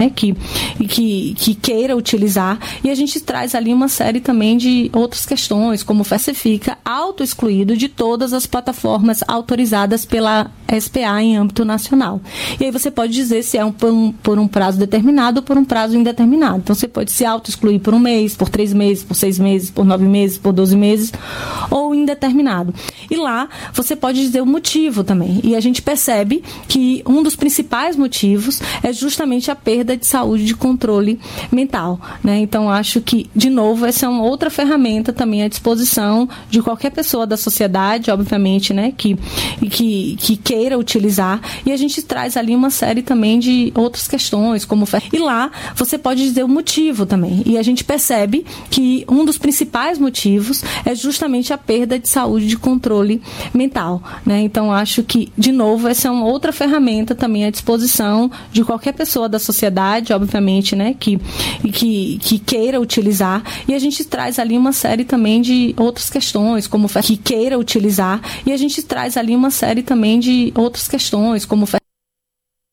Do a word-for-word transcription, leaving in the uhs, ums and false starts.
Que, que, que queira utilizar, e a gente traz ali uma série também de outras questões, como você fica auto-excluído de todas as plataformas autorizadas pela S P A em âmbito nacional. E aí você pode dizer se é um, por, um, por um prazo determinado ou por um prazo indeterminado. Então você pode se auto-excluir por um mês, por três meses, por seis meses, por nove meses, por doze meses, ou indeterminado. E lá você pode dizer o motivo também. E a gente percebe que um dos principais motivos é justamente a perda de saúde, de controle mental, né? Então, acho que, de novo, essa é uma outra ferramenta também à disposição de qualquer pessoa da sociedade, obviamente, né? Que, que, que queira utilizar, e a gente traz ali uma série também de outras questões, como... E lá, você pode dizer o motivo também, e a gente percebe que um dos principais motivos é justamente a perda de saúde, de controle mental, né? Então, acho que, de novo, essa é uma outra ferramenta também à disposição de qualquer pessoa da sociedade, obviamente, né, que, que, que queira utilizar, e a gente traz ali uma série também de outras questões, como que queira utilizar, e a gente traz ali uma série também de outras questões, como